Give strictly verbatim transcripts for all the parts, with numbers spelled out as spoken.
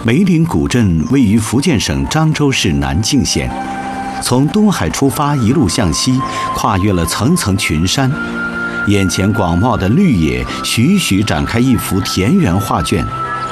梅林古镇位于福建省漳州市南靖县，从东海出发，一路向西，跨越了层层群山，眼前广袤的绿野徐徐展开一幅田园画卷。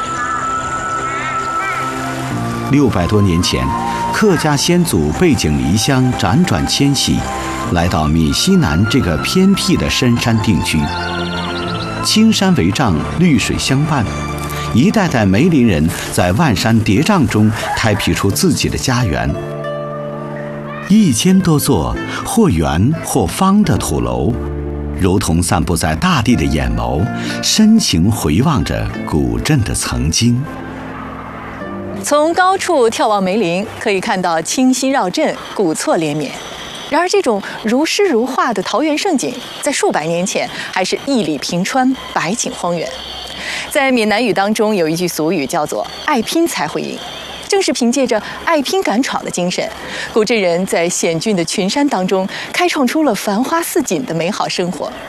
六百多年前，客家先祖背井离乡，辗转迁徙，来到闽西南这个偏僻的深山定居。青山为帐，绿水相伴，一代代梅林人在万山叠嶂中开辟出自己的家园。一千多座或圆或方的土楼，如同散布在大地的眼眸，深情回望着古镇的曾经。 从高处眺望梅林，可以看到清溪绕镇，古厝连绵。然而，这种如诗如画的桃源盛景，在数百年前还是一里平川，百顷荒原。在闽南语当中，有一句俗语叫做“爱拼才会赢”。正是凭借着爱拼敢闯的精神，古镇人在险峻的群山当中，开创出了繁花似锦的美好生活。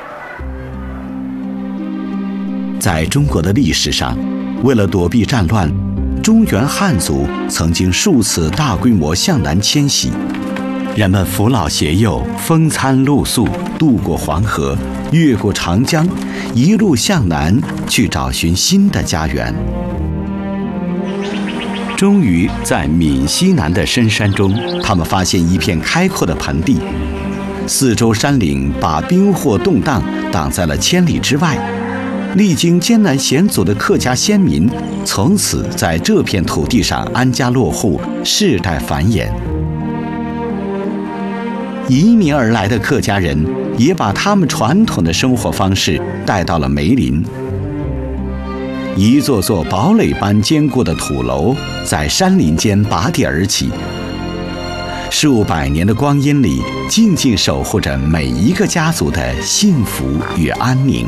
在中国的历史上，为了躲避战乱，中原汉族曾经数次大规模向南迁徙。人们扶老携幼，风餐露宿，渡过黄河，越过长江，一路向南去找寻新的家园。终于在闽西南的深山中，他们发现一片开阔的盆地，四周山岭把兵祸动荡挡在了千里之外。历经艰难险阻的客家先民，从此在这片土地上安家落户，世代繁衍。移民而来的客家人也把他们传统的生活方式带到了梅林。一座座堡垒般坚固的土楼在山林间拔地而起，数百年的光阴里，静静守护着每一个家族的幸福与安宁。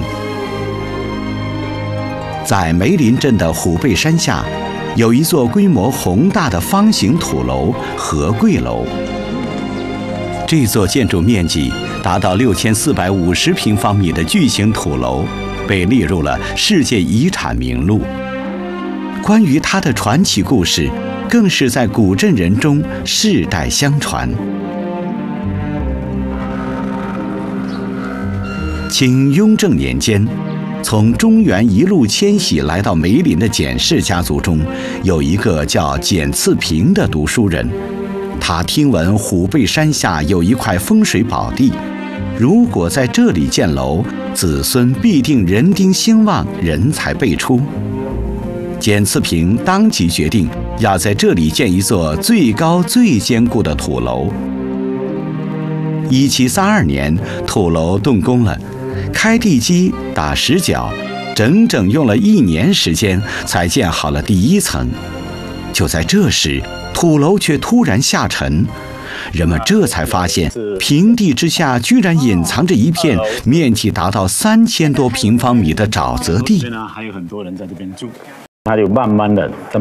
在梅林镇的虎背山下，有一座规模宏大的方形土楼——和贵楼。这座建筑面积达到六千四百五十平方米的巨型土楼，被列入了世界遗产名录。关于它的传奇故事，更是在古镇人中世代相传。清雍正年间，从中原一路迁徙来到梅林的简氏家族中，有一个叫简次平的读书人。他听闻虎背山下有一块风水宝地，如果在这里建楼，子孙必定人丁兴旺，人才辈出。简次平当即决定要在这里建一座最高最坚固的土楼。一七三二年，土楼动工了，开地基、打石脚，整整用了一年时间才建好了第一层。就在这时，土楼却突然下沉，人们这才发现，平地之下居然隐藏着一片面积达到三千多平方米的沼泽地。 还有很多人在这边住，它就慢慢的。